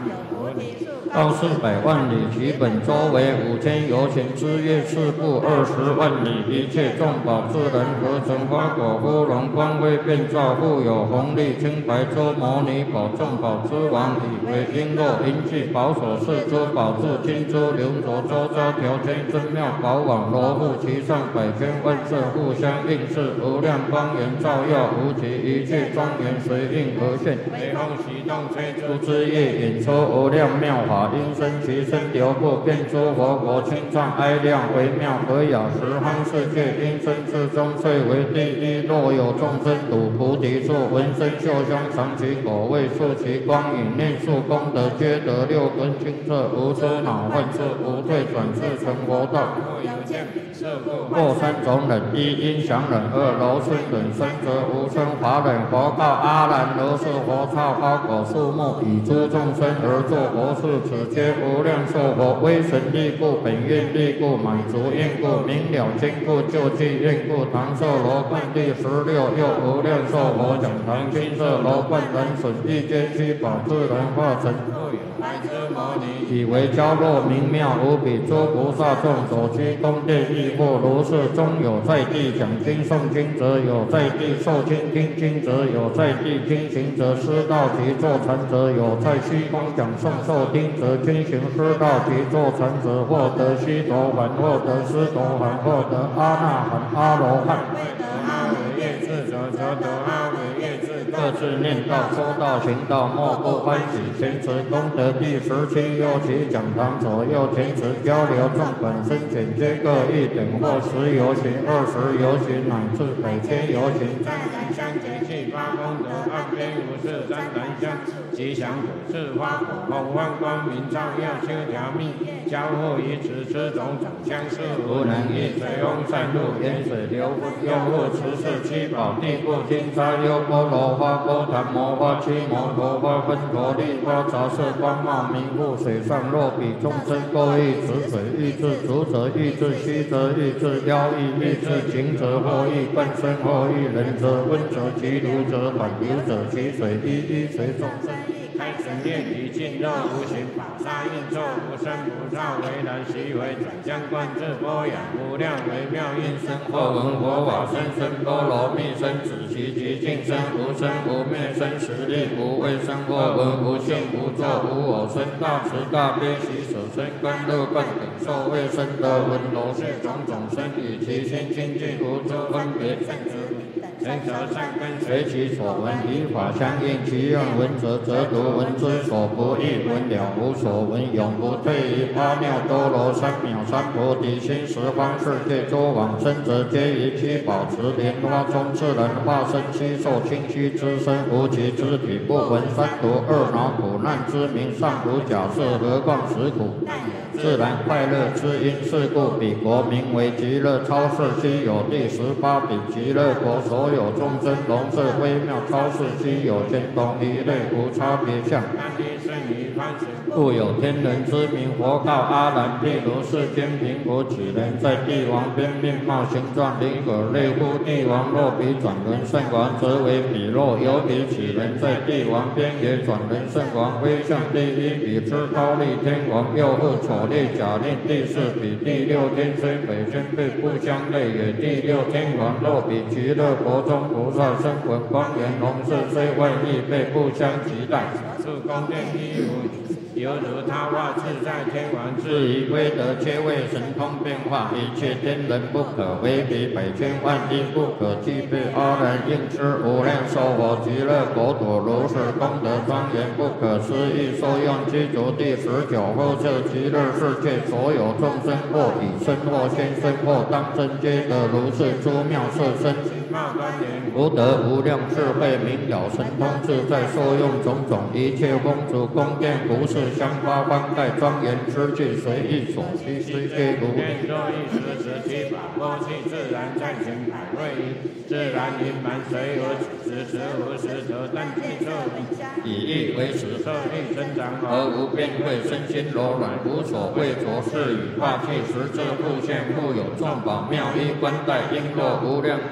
道400万里，其本周为5000由前，之月4部20万里。一切众宝自然合成花果，乌龙光辉遍照，富有红利清白。周摩尼宝众宝之王，以为璎珞银器宝所饰，珠宝柱金珠流着，周遭条圈真妙宝网罗布，其上百千万色互相映饰，无量光源照耀无极，一切庄严随应而现。雷风习动吹出之业，引出无量妙法，因生其身流布，遍诸佛国清畅哀亮，微妙和雅十方世界，因生之中遂为第一。若有众生睹菩提树，闻声嗅香尝其果味，触其光影，念数功德，皆得六根清澈，无出恼患处，不退转世成佛道。过三种忍：一因想忍，二柔顺忍，三则无生法忍。佛告阿难：如是佛刹花果树木，以诸众生而作佛事，此皆无量寿佛威神力故，本愿力故，满足愿故，明了坚固，救济愿故。唐寿罗冠第16，又无量寿佛讲堂金色罗冠，人损一间虚宝，自然化成白之摩尼，以为娇弱明妙无比。诸菩萨众所居宫殿亦或如是，中有在地讲经诵经者，有在地受经听经者，有在地听行者，师道及坐禅者，有在虚空讲诵受听者，均行师道及坐禅者，获得须陀洹，获得斯陀含，获得阿那含、阿罗汉。阿惟越智者，则得阿惟越智。各自念道、说道、行道，莫不欢喜。前持功德第17，右其讲堂，左右前持交流，众本身简皆各1等，或10由行、20由行，乃至100千由行。赞然相结气发功德，岸边无事赞然相吉祥果是花果，红光光明照耀，修条密交互于此，此种长相似，无能易。水翁善入，沿水流分，又复持世七宝，地布金沙优波罗花、波檀摩花、七摩陀花、分陀利花，杂色光茂明护。水上若比众生各欲此水，欲至足者，欲至虚则，欲至腰意，欲至颈者，或欲冠身，或欲人者，温者其如者，反流者其水，一随众生。开神念体尽肉无形，宝沙应作无生不造，为然习为转将观自波雅，无量微妙音声，或闻佛法声声波罗蜜声，子其极尽声，无生无灭生，实力无畏生，或闻无性无作无我生，大慈大悲喜舍身，观乐观等受未生得闻罗是种种生，以其心清净，无诸分别正知。人则善根随其所闻，依法相应，其愿闻者则读，闻之所不异，闻了无所闻，永不退于阿耨多罗三藐三菩提心。十方世界诸往生者，皆于七宝池莲花中，自然化身七兽，清虚之身，无其肢体，不闻三毒二恼苦难之名，尚无假设，何况实苦？自然快乐之因，是故彼国名为极乐超世，悉有第18比极乐国，所有众生容色微妙超世，悉有天同一类，无差别相。故有天人之名。佛告阿难：譬如世间贫苦几人，在帝王边，面貌形状灵可类乎？帝王若比转轮圣王，则为彼若有比几人，在帝王边，也转轮圣王威相第一比之高丽天王，又复丑丽假令第4比。第6天虽北宣辈不相类也。第6天王若比极乐国中菩萨声闻光源龙视，虽万亿辈不相及待。是宫殿一无，犹如他化自在天王，至于威德，皆为神通变化，一切天人不可为比，100千万亿不可计备。阿难应知无量寿佛极乐国土，如是功德庄严不可思议，受用具足第19后设极乐世界，所有众生或以身或现身或当身，皆得如是诸妙色身，福德无量智慧，明了神通自在，受用种种一切风烛宫殿服饰香花幡盖庄严之具，随意所需，虽皆如愿作一时时七宝波气，自然在前百瑞音，自然圆满，随有此时无时得但具色，以意为实色力增长，而无变慧，身心柔软，无所畏着，是以化气实质复现，复有众宝妙衣冠带璎珞，无量光明。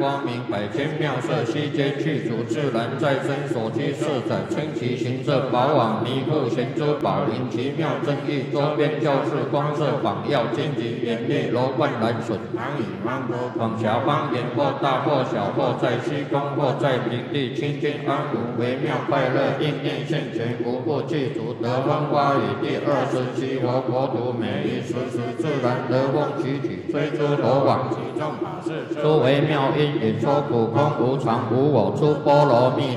百千妙色，悉皆具足，自然在身所居色彩，称其形色宝网弥覆贤珠宝林，奇妙正义，周边教室光色仿耀，荆棘严厉，楼观蓝笋，常以芒果广狭方言，或大或小，或在虚空，或在平地，清净安稳，微妙快乐，应念现前，无不具足，得风花雨。第27佛国土，每一时时自然得风起起，非诸罗网，其众法是诸微妙因缘，说苦空无常无我，出波罗蜜。